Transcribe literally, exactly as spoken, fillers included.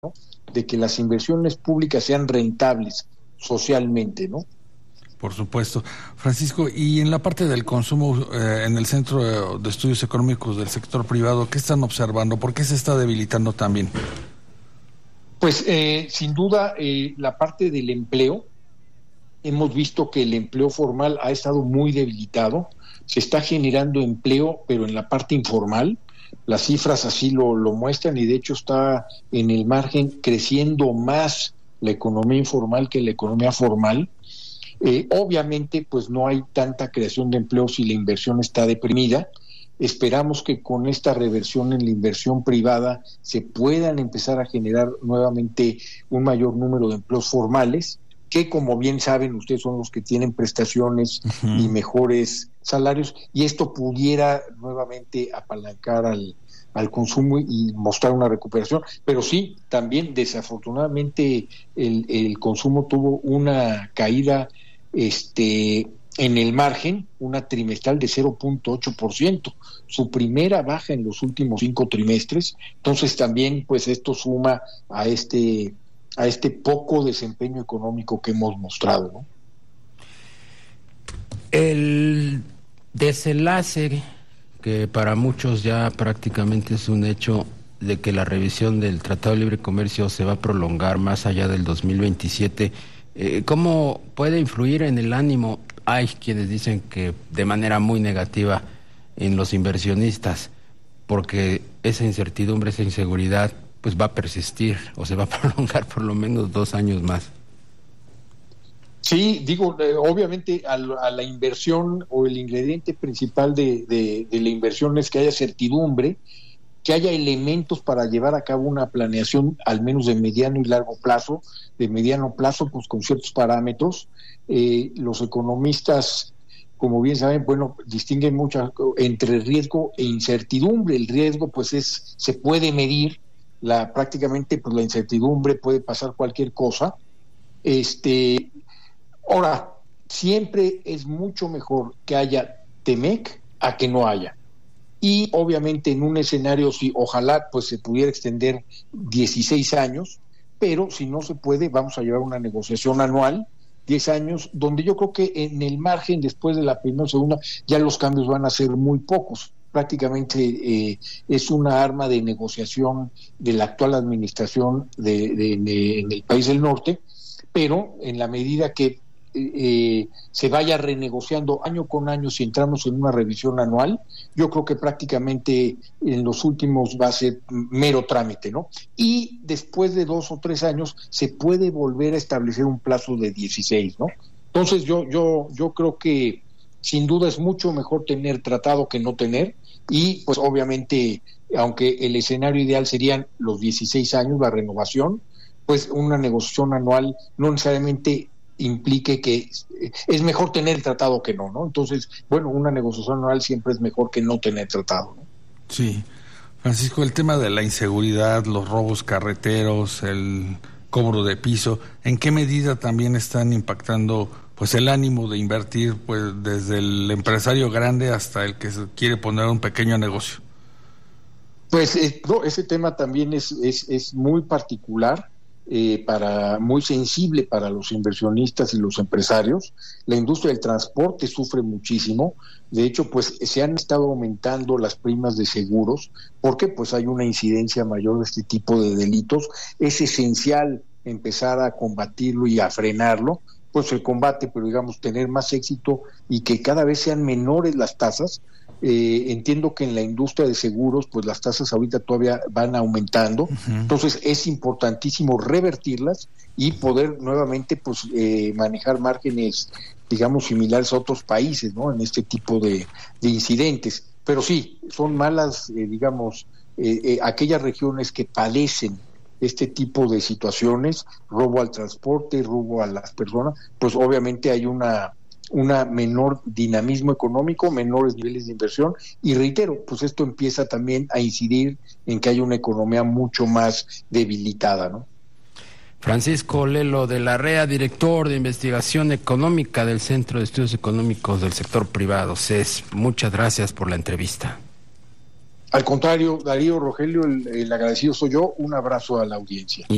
de que las inversiones públicas sean rentables socialmente, ¿no? Por supuesto. Francisco, y en la parte del consumo, eh, en el Centro de Estudios Económicos del Sector Privado, ¿qué están observando? ¿Por qué se está debilitando también? Pues eh, sin duda eh, la parte del empleo, hemos visto que el empleo formal ha estado muy debilitado, se está generando empleo, pero en la parte informal, las cifras así lo, lo muestran y de hecho está en el margen creciendo más la economía informal que la economía formal. Eh, obviamente pues no hay tanta creación de empleo si la inversión está deprimida. Esperamos que con esta reversión en la inversión privada se puedan empezar a generar nuevamente un mayor número de empleos formales, que como bien saben ustedes son los que tienen prestaciones uh-huh. y mejores salarios, y esto pudiera nuevamente apalancar al, al consumo y mostrar una recuperación. Pero sí, también desafortunadamente el, el consumo tuvo una caída este en el margen, una trimestral de cero punto ocho por ciento, su primera baja en los últimos cinco trimestres. Entonces también pues esto suma a este a este poco desempeño económico que hemos mostrado, ¿no? El desenlace, que para muchos ya prácticamente es un hecho, de que la revisión del Tratado de Libre Comercio se va a prolongar más allá del dos mil veintisiete, eh, ¿cómo puede influir en el ánimo? Hay quienes dicen que de manera muy negativa en los inversionistas, porque esa incertidumbre, esa inseguridad, pues va a persistir o se va a prolongar por lo menos dos años más. Sí, digo, eh, obviamente a, a la inversión o el ingrediente principal de, de, de la inversión es que haya certidumbre, que haya elementos para llevar a cabo una planeación al menos de mediano y largo plazo, de mediano plazo pues con ciertos parámetros. Eh, los economistas, como bien saben, bueno, distinguen mucho entre riesgo e incertidumbre. El riesgo pues es, se puede medir, la prácticamente pues la incertidumbre, puede pasar cualquier cosa. Este, ahora, siempre es mucho mejor que haya TEMEC a que no haya. Y obviamente en un escenario, si ojalá pues se pudiera extender dieciséis años, pero si no se puede, vamos a llevar una negociación anual, diez años, donde yo creo que en el margen, después de la primera o segunda, ya los cambios van a ser muy pocos. Prácticamente eh, es una arma de negociación de la actual administración de, de, de, en el país del norte, pero en la medida que eh, se vaya renegociando año con año, si entramos en una revisión anual, yo creo que prácticamente en los últimos va a ser mero trámite, ¿no? Y después de dos o tres años se puede volver a establecer un plazo de dieciséis, ¿no? Entonces yo, yo, yo creo que sin duda es mucho mejor tener tratado que no tener, y pues obviamente, aunque el escenario ideal serían los dieciséis años, la renovación, pues una negociación anual no necesariamente implique que es mejor tener tratado que no, ¿no? Entonces, bueno, una negociación anual siempre es mejor que no tener tratado, ¿no? Sí. Francisco, el tema de la inseguridad, los robos carreteros, el cobro de piso, ¿en qué medida también están impactando pues el ánimo de invertir, pues desde el empresario grande hasta el que quiere poner un pequeño negocio? Pues eh, no, ese tema también es, es, es muy particular, eh, para muy sensible para los inversionistas y los empresarios. La industria del transporte sufre muchísimo. De hecho, pues se han estado aumentando las primas de seguros, porque pues hay una incidencia mayor de este tipo de delitos. Es esencial empezar a combatirlo y a frenarlo, pues el combate, pero digamos tener más éxito y que cada vez sean menores las tasas. Eh, entiendo que en la industria de seguros pues las tasas ahorita todavía van aumentando, uh-huh. Entonces es importantísimo revertirlas y poder nuevamente pues eh, manejar márgenes digamos similares a otros países, ¿no? En este tipo de, de incidentes. Pero sí, son malas eh, digamos eh, eh, aquellas regiones que padecen este tipo de situaciones, robo al transporte, robo a las personas, pues obviamente hay una una menor dinamismo económico, menores niveles de inversión, y reitero, pues esto empieza también a incidir en que hay una economía mucho más debilitada, ¿no? Francisco Lelo de la R E A, director de investigación económica del Centro de Estudios Económicos del Sector Privado, C E S, muchas gracias por la entrevista. Al contrario, Darío, Rogelio, el, el agradecido soy yo. Un abrazo a la audiencia.